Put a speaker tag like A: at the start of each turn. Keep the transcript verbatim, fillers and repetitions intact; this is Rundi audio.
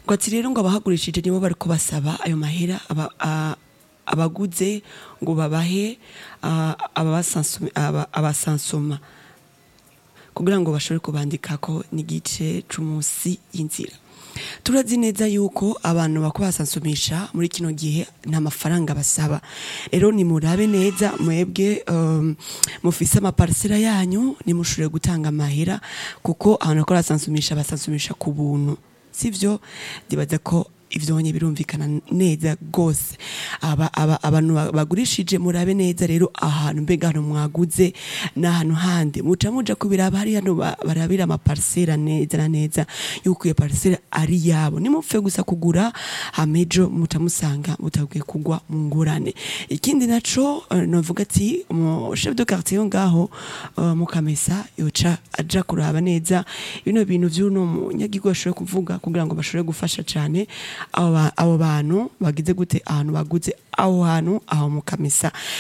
A: ngo ati rero ngo abahagurishije nibo bariko basaba ayo mahera aba a- abaguze ngo babahe ah, ababasansuma aba- abasansuma kugira ngo bashobore kubandikako n'igice c'umusi y'inzira. Turazi neza yuko abantu bako basansumisha muri kino gihe nta mafaranga basaba. Rero ni murabe neza mwebwe um, mufise amaparsera yanyu nimushobore gutanga amahera kuko abantu bako basansumisha basansumisha ku buntu. Sivyo ndibaza ko ivyonye birumvikana neza gose aba aba abantu bagurishije murabe neza rero ahantu mbega hano mwaguze n'ahantu handi muca muja kubiraba hari hano ba- barabira amaparsera neza na neza yuko iyo parsera ari yabo nimupfe gusa kugura hamejo muca musanga mutabwiye kugwa mu ngorane. Ikindi naco uh, novuga ati mu chef de quartier yo ngaho uh, mu Kamesa yoca aja kuraba neza bino bintu vy'uno munyagigo ashobora kuvuga kugira ngo bashobore gufasha cane abo ba- abo bantu bagize gute ahantu baguze aho hantu aho mu Kamesa.